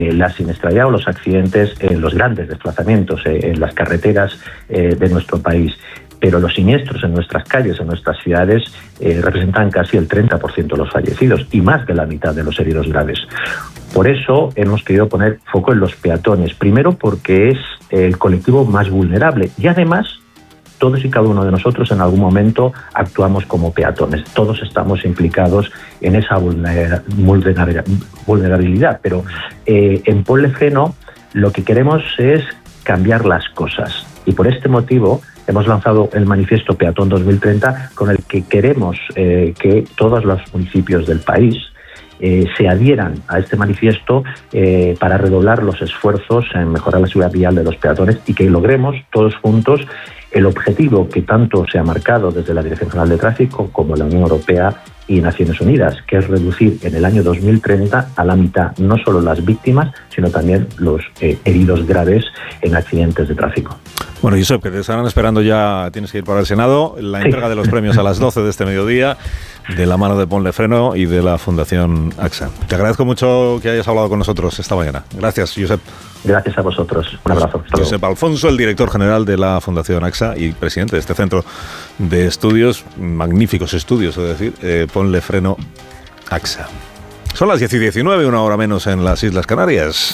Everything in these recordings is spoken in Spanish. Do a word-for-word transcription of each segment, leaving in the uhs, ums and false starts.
eh, la siniestralidad o los accidentes en los grandes desplazamientos eh, en las carreteras eh, de nuestro país. Pero los siniestros en nuestras calles, en nuestras ciudades, eh, representan casi el treinta por ciento de los fallecidos y más de la mitad de los heridos graves. Por eso hemos querido poner foco en los peatones, primero porque es el colectivo más vulnerable y además todos y cada uno de nosotros en algún momento actuamos como peatones. Todos estamos implicados en esa vulnerabilidad, pero eh, en Ponle Freno lo que queremos es cambiar las cosas y por este motivo hemos lanzado el manifiesto Peatón dos mil treinta con el que queremos eh, que todos los municipios del país eh, se adhieran a este manifiesto eh, para redoblar los esfuerzos en mejorar la seguridad vial de los peatones y que logremos todos juntos el objetivo que tanto se ha marcado desde la Dirección General de Tráfico como la Unión Europea y Naciones Unidas, que es reducir en el año dos mil treinta a la mitad no solo las víctimas, sino también los eh, heridos graves en accidentes de tráfico. Bueno, Josep, que te estarán esperando ya, tienes que ir para el Senado, la sí. entrega de los premios a las doce de este mediodía, de la mano de Ponle Freno y de la Fundación AXA. Te agradezco mucho que hayas hablado con nosotros esta mañana. Gracias, Josep. Gracias a vosotros. Un abrazo. Josep Alfonso, el director general de la Fundación AXA y presidente de este centro de estudios, magníficos estudios, es decir, eh, Ponle Freno AXA. Son las diez y diecinueve, una hora menos en las Islas Canarias.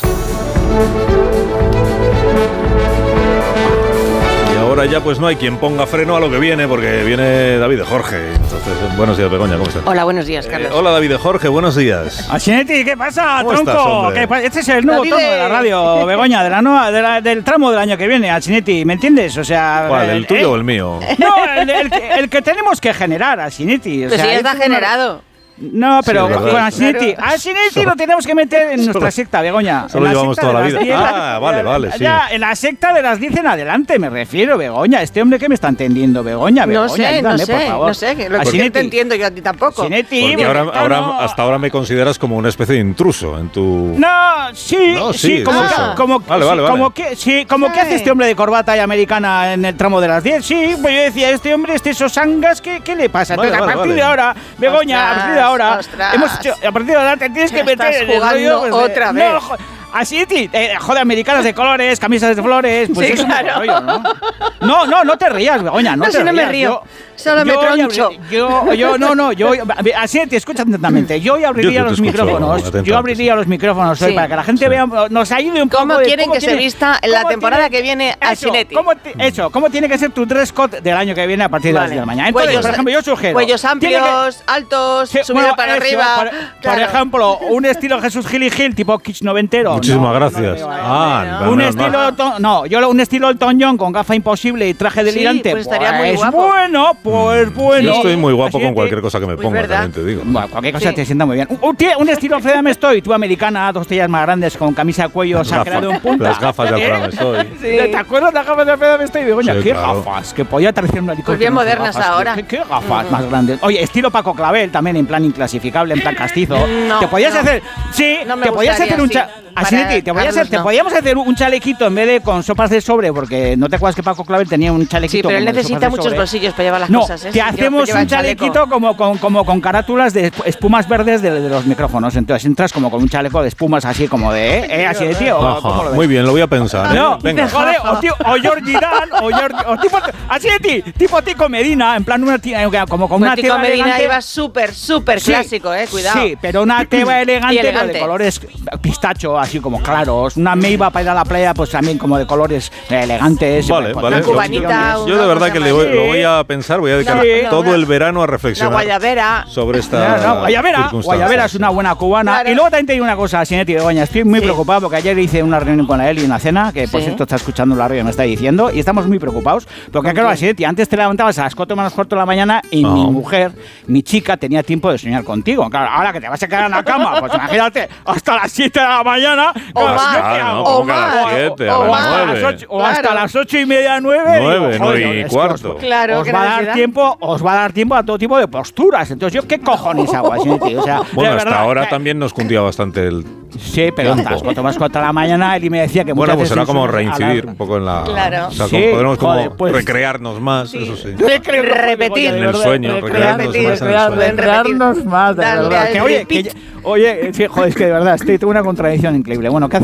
Ahora ya pues no hay quien ponga freno a lo que viene, porque viene David de Jorge. Entonces, buenos días, Begoña, ¿cómo estás? Hola, buenos días, Carlos. Eh, hola, David de Jorge, buenos días. Asinetti, ¿qué pasa, ¿Cómo tronco? estás, ¿Qué, este es el nuevo David tono de la radio, Begoña, de la nueva, de la, del tramo del año que viene, Asinetti, ¿me entiendes? O sea, ¿cuál, el, el tuyo eh, o el mío? No, el, el, el que tenemos que generar, Asinetti. O pues sea, sí, ya está una... generado. No, pero sí, con Asinetti. Claro. Asinetti lo tenemos que meter en nuestra secta, Begoña. Solo en la llevamos secta toda la de vida. las diez, Ah, vale, vale, sí. Ya, en la secta de las diez en adelante, me refiero, Begoña. Este hombre que me está entendiendo, Begoña. Begoña No sé, ayúdame, no sé, por favor. no sé. Lo que Asinetti. te entiendo yo a ti tampoco. Asinetti, Porque ahora, porque, ahora, no. hasta ahora me consideras como una especie de intruso en tu... No, sí, No, sí, sí, como, es que, eso. como, Vale, sí, vale, vale. como que, sí, como Sí. que hace este hombre de corbata y americana en el tramo de las diez. Sí, pues yo decía, este hombre, este Sosangas, ¿qué, qué le pasa? Vale, Entonces, vale, a partir vale. de ahora, Begoña, Ostras, a partir de ahora, ostras. hemos hecho, a partir de ahora te tienes que Estás meter en el jugando rollo, pues, de- otra vez. No, jo- así, ti- eh, joder, americanas de colores, camisas de flores, pues Sí, eso claro. es un rollo, ¿no? No, no, no te rías, Begoña, no, No, te si no me rías. río, Yo- solo me yo hoy troncho. abri- Yo, yo, no, no, yo, así te escucha atentamente. Yo hoy abriría Yo te los escucho micrófonos. atentamente, Yo abriría los micrófonos hoy Sí. para que la gente Sí. vea, nos ayude un poco. ¿Cómo de quieren cómo que se tiene- vista en la cómo temporada tiene- que viene eso, Asinetti? ¿cómo ti- eso, ¿cómo tiene que ser tu dress code del año que viene a partir de las Vale. diez de la mañana? Entonces, Cuellos- por ejemplo, yo sugiero. Cuellos tiene que- amplios, altos, Sí, subido bueno, para eso, arriba. Por, Claro. por ejemplo, un estilo Jesús Gil y Gil, tipo kitsch noventero. Muchísimas No, no, gracias. no, no, no, ah, no. menos un mal. estilo, to- no, yo un estilo Elton John con gafa imposible y traje delirante. pues estaría muy pues guapo. bueno, pues bueno. Yo estoy muy guapo Así con que- cualquier cosa que me Pues ponga, verdad. también te digo. Bueno, cualquier cosa Sí. te sienta muy bien. Un, un, un estilo Fred Amestoy, tú americana, dos tallas más grandes, con camisa de cuello Las sacrado en gafas, punta. las gafas de ¿Eh? Alfredo Amestoy. Sí. ¿Te acuerdas de las gafas de Fred Amestoy? Begoña, Sí, qué claro. gafas, que podía aterrizar un helicóptero. Pues bien con sus modernas gafas. ahora. ¿Qué, qué gafas más grandes? Oye, estilo Paco Clavel también, en plan inclasificable, en plan castizo. No, te podías no. hacer, sí, No me te podías gustaría hacer un así. cha- Para Asinetti, te, podías Carlos, hacer, te no. podíamos hacer un chalequito en vez de con sopas de sobre, porque no te acuerdas que Paco Clavel tenía un Sí, chalequito. pero él como de sopas necesita de muchos sobre. bolsillos para llevar las No, cosas, ¿eh? te Si lleva- hacemos lleva un el chaleco. chalequito como con, como con carátulas de esp- espumas verdes de, de los micrófonos. Entonces entras como con un chaleco de espumas así como de, ¿eh? ¿Eh? Así de tío. ¿o Ajá, cómo lo ves? muy bien, lo voy a pensar. ¿eh? No, Venga. joder, o, tío, o Georgie Dan, o, Georgie, o tipo, así de ti, tipo Tico Medina, en plan una tía, como con Pues una Tico tela Medina elegante. iba súper, súper Sí, clásico, eh, cuidado. Sí, pero una teba elegante, Y pero elegante. de colores pistacho, así como claros. Una meiba para ir a la playa, pues también como de colores eh, elegantes. Vale, pues, vale. Una cubanita, Yo, una yo de verdad cosa que le más. voy- lo voy a pensar, voy a dedicar Sí. todo una- el verano a Una reflexionar guayabera. sobre esta No, no, Guayabera, circunstancia. Guayabera es una buena cubana. Claro. Y luego también te digo una cosa, Sinetti Begoña, estoy muy Sí. preocupado porque ayer hice una reunión con la Eli en la cena, que por Sí. cierto está escuchando la radio y me está diciendo, y estamos muy preocupados, porque claro, Sinetti, antes te levantabas a las cuatro menos cuarto de la mañana y Ah. mi mujer, mi chica, tenía tiempo de soñar contigo. Claro, ahora que te vas a quedar en la cama, pues imagínate, hasta las siete de la mañana. O claro, más, ¿yo qué Claro, hago? no, o como que a las más, siete, o a las más. hasta nueve. las ocho, o Claro. hasta las ocho y media, nueve. Nueve, digo, nueve joder, y es que cuarto. os- Claro, os qué va a dar necesidad. tiempo, os va a dar tiempo a todo tipo de posturas. Entonces, ¿yo qué cojones hago así, tío? O sea, Bueno, de hasta verdad, ahora que- también nos cundía bastante el... Sí, pero hasta las cuatro más cuatro de la mañana él me decía que Bueno, muchas pues veces será en como sus- a la- reincidir un poco en la... Claro. O sea, Sí, como podremos como joder, pues- recrearnos más, eso sí. Recrearnos, Repetir. de En el verdad, sueño, recrearnos, recrearnos repetir, más en el recrear- sueño. recrearnos más, de Darle verdad. al Que, oye, que, repeat. oye, sí, joder, es que de verdad, estoy, tengo una contradicción increíble. Bueno, ¿qué hace?